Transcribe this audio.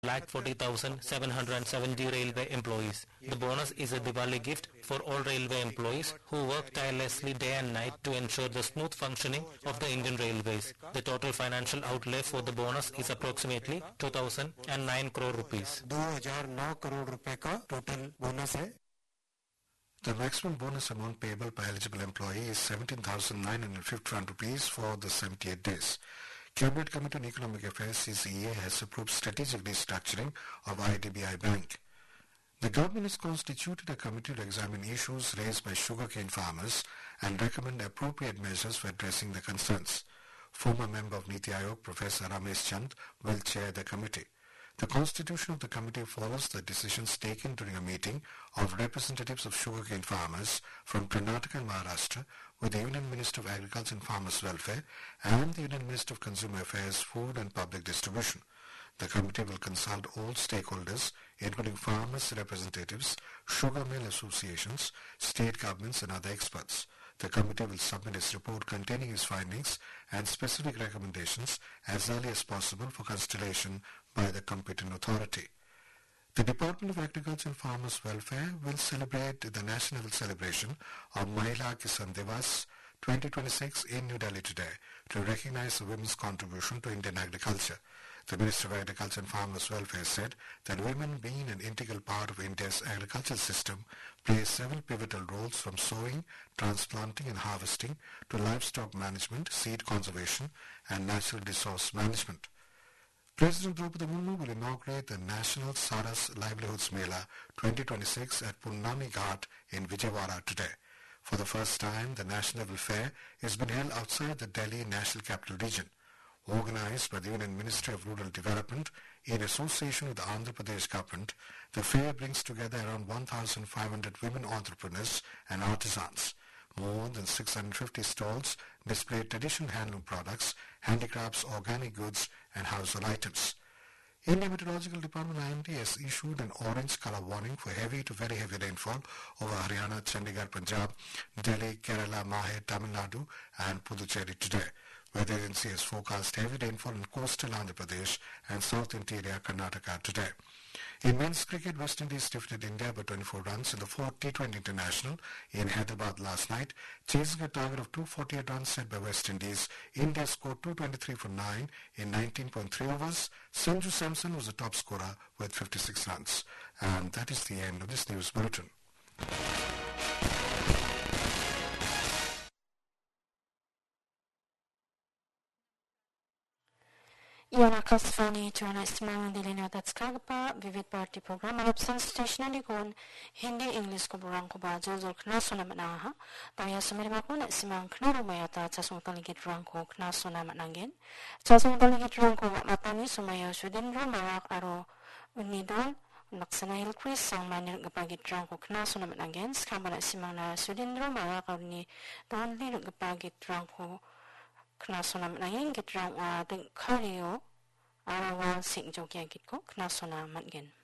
1,40,770 railway employees. The bonus is a Diwali gift for all railway employees who work tirelessly day and night to ensure the smooth functioning of the Indian Railways. The total financial outlay for the bonus is approximately 2,009 crore rupees. 2009 crore रुपए का total bonus है. The maximum bonus amount payable by eligible employee is 17,951 rupees for the 78 days. Cabinet Committee on Economic Affairs (CCEA) has approved strategic restructuring of IDBI Bank. The government has constituted a committee to examine issues raised by sugarcane farmers and recommend appropriate measures for addressing the concerns. Former member of Niti Aayog, Professor Ramesh Chand, will chair the committee. The constitution of the committee follows the decisions taken during a meeting of representatives of sugarcane farmers from Karnataka and Maharashtra with the Union Minister of Agriculture and Farmers Welfare and the Union Minister of Consumer Affairs, Food and Public Distribution. The committee will consult all stakeholders, including farmers' representatives, sugar mill associations, state governments and other experts. The committee will submit its report containing its findings and specific recommendations as early as possible for consideration by the competent authority. The Department of Agriculture and Farmers Welfare will celebrate the national celebration of Mahila Kisan Divas 2026 in New Delhi today to recognize the women's contribution to Indian agriculture. The Minister of Agriculture and Farmers Welfare said that women, being an integral part of India's agricultural system, play several pivotal roles from sowing, transplanting and harvesting to livestock management, seed conservation and natural resource management. President Draupadi Murmu will inaugurate the National Saras Livelihoods Mela 2026 at Purnami Ghat in Vijayawada today. For the first time, the national level fair is being held outside the Delhi National Capital Region. Organized by the Union Ministry of Rural Development in association with the Andhra Pradesh government, the fair brings together around 1,500 women entrepreneurs and artisans. More than 650 stalls display traditional handloom products, handicrafts, organic goods and household items. Indian Meteorological Department IMD has issued an orange color warning for heavy to very heavy rainfall over Haryana, Chandigarh, Punjab, Delhi, Kerala, Mahe, Tamil Nadu and Puducherry today. Weather agency has forecast heavy rainfall in coastal Andhra Pradesh and south interior Karnataka today. In men's cricket, West Indies defeated India by 24 runs in the 4th T20 International in Hyderabad last night. Chasing a target of 248 runs set by West Indies, India scored 223 for 9 in 19.3 overs. Sanju Samson was the top scorer with 56 runs. And that is the end of this news bulletin. Iyan akasfani tuana istimang dilini tatskagpa vivid party program alapsan station alikon Hindi English ko burang ko ba jol knaso na manaha taya sumirma ko na simang knaro mayata tasong taligit rang ko knaso na manangin tasong taligit rang ko matani sumayaw sudin marak aro unidol naksanahil Chris sang manil gapagit rang ko knaso na manangin skama na simang na sudin marak aro ni don li gapagit rang ko knaso na manangin gitrang deng kariyo arawan sing jogya git ko knaso na mangin